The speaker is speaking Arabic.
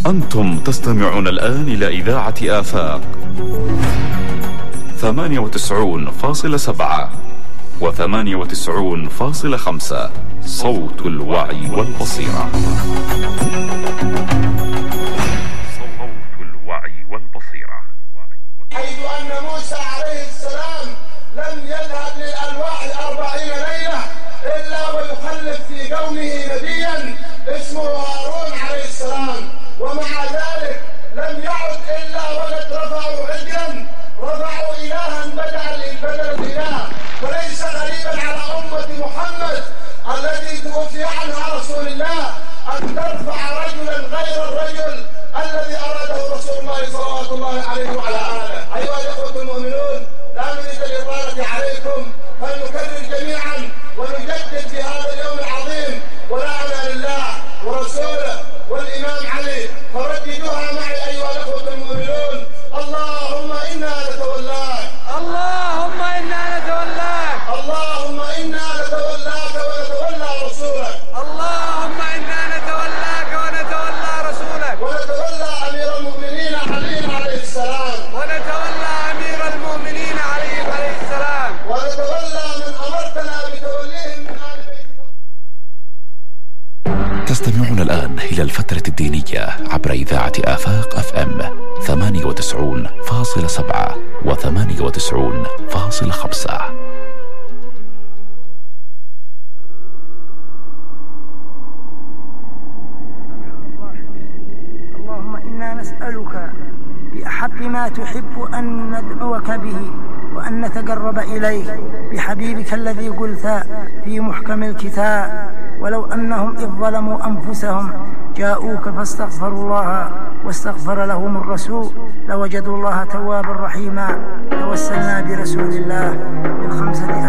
أنتم تستمعون الآن إلى إذاعة آفاق 98.7 و98.5 صوت الوعي والبصيرة. حيث أن موسى عليه السلام لم يذهب للألواح 40 ليلة إلا ويخلف في قومه نبيا اسمه هارون عليه السلام، ومع ذلك لم يعد إلا وقد رفعوا عجلا، رفعوا إلها بدل الإله. وليس غريبا على أمة محمد الذي توفي عنها رسول الله أن ترفع رجلا غير الرجل الذي أراده رسول الله صلوات الله عليه وعلى آله. أيها الأخوة المؤمنون، لا نريد الإطالة عليكم، فلنكرر جميعا ونجدد في هذا اليوم العظيم ولاءنا لله ورسوله والإمام علي، فرددوها معي أيها الأخوة المؤمنون. اللهم إنا نتولاك، اللهم إنا نتولاك، اللهم إنا نتولاك ونتولى رسولك، اللهم إنا نتولاك ونتولى رسولك، ونتولى أمير المؤمنين علي عليه السلام، ونتولى أمير المؤمنين علي عليه السلام، ونتولى من أمرتنا بتوليهم من آل بيتك. تستمعون الآن إلى الفترة الدينية عبر إذاعة آفاق FM 98.7 و98.5. اللهم إنا نسألك بأحب ما تحب أن ندعوك به وأن نتقرب إليك بحبيبك الذي قلت في محكم الكتاب: ولو أنهم إذ ظلموا أنفسهم جاءوك فاستغفروا الله واستغفر لهم الرسول لوجدوا الله توابا رحيما. توسلنا برسول الله بالخمسة